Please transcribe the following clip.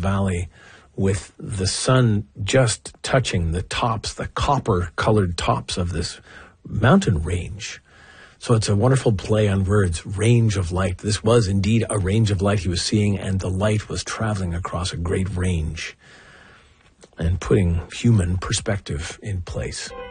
valley with the sun just touching the tops, the copper-colored tops of this mountain range. So it's a wonderful play on words, range of light. This was indeed a range of light he was seeing, and the light was traveling across a great range and putting human perspective in place.